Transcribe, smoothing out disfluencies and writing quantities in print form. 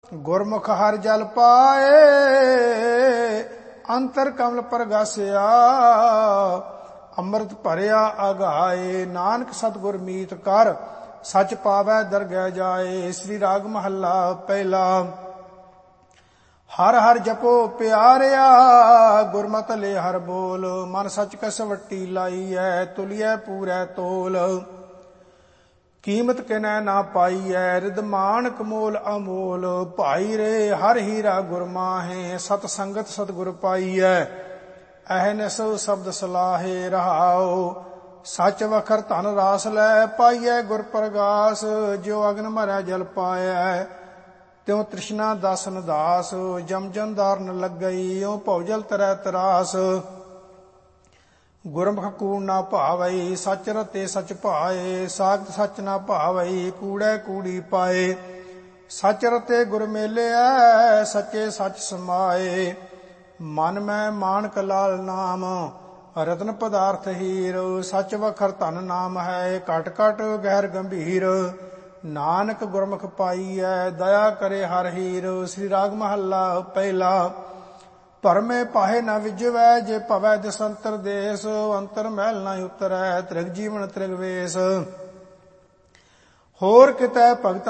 ਗੁਰਮੁਖ ਹਰ ਜਲ ਪਾਏ, ਅੰਤਰ ਕਮਲ ਪ੍ਰਗਾਸਿਆ। ਅੰਮ੍ਰਿਤ ਭਰਿਆ ਅਗਾਏ, ਨਾਨਕ ਸਤਿਗੁਰ ਮੀਤ ਕਰ, ਸਚ ਪਾਵੈ ਦਰਗਹਿ ਜਾਏ। ਸ੍ਰੀ ਰਾਗ ਮਹੱਲਾ ਪਹਿਲਾ। ਹਰ ਹਰ ਜਪੋ ਪਿਆਰਿਆ, ਗੁਰਮਤਿ ਲੈ ਹਰ ਬੋਲ। ਮਨ ਸਚ ਕਸ ਵੱਟੀ ਲਾਈਐ, ਤੁਲਿਐ ਪੂਰੈ ਤੋਲ। ਕੀਮਤ ਕਿਨੈ ਨਾ ਪਾਈਐ, ਰਿਦ ਮਾਣਕ ਮੋਲ ਅਮੋਲ। ਭਾਈ ਰੇ ਹਰ ਹੀਰਾ ਗੁਰ ਮਾਹੇ, ਸਤ ਸੰਗਤ ਸਤਿਗੁਰ ਪਾਈਐ। ਅਹਨਿਸ ਸ਼ਬਦ ਸਲਾਹੇ ਰਹਾਉ, ਸਚ ਵਖਰ ਧਨ ਰਾਸ ਲੈ। ਪਾਈਐ ਗੁਰ ਪ੍ਰਗਾਸ, ਜਿਉ ਅਗਨ ਮਰੈ ਜਲ ਪਾਇਐ। ਤਿਉ ਤ੍ਰਿਸ਼ਨਾ ਦਾਸਨ ਦਾਸ, ਜਮ ਜਨ ਦਾਰਨ ਲੱਗਈ। ਇਉ ਭਉਜਲ ਤਰੈ ਤਰਾਸ, ਗੁਰਮੁਖ ਕੂੜ ਨਾ ਭਾਵਈ। ਸਚ ਰਤੇ ਸਚ ਭਾਏ, ਸਾਖਤ ਸਚ ਨਾ ਭਾਵਈ। ਕੂੜੈ ਕੂੜੀ ਪਾਏ, ਸਚ ਰਤੇ ਗੁਰ ਮੇਲਿਐ। ਸਚੇ ਸਚ ਸਮਾਏ, ਮਨ ਮੈਂ ਮਾਣਕ ਲਾਲ ਨਾਮ। ਰਤਨ ਪਦਾਰਥ ਹੀਰ, ਸਚ ਵਖਰ ਧਨ ਨਾਮ ਹੈ। ਘਟ ਘਟ ਗਹਿਰ ਗੰਭੀਰ, ਨਾਨਕ ਗੁਰਮੁਖ ਪਾਈਐ। ਦਇਆ ਕਰੇ ਹਰ ਹੀਰ। ਸ੍ਰੀ ਰਾਗ ਮਹੱਲਾ ਪਹਿਲਾ। ਭਰਮੇ ਪਾਹੇ ਨ ਵਿਜਵੈ, ਜੇ ਭਵੈ ਦਿਸੰਤਰ ਦੇਸ। ਅੰਤਰ ਮਹਿਲ ਨ ਉਤਰੈ, ਤ੍ਰਿਗ ਜੀਵਨ ਤ੍ਰਿਗ ਵੇਸ। ਹੋਰ ਕਿਤੈ ਭਗਤ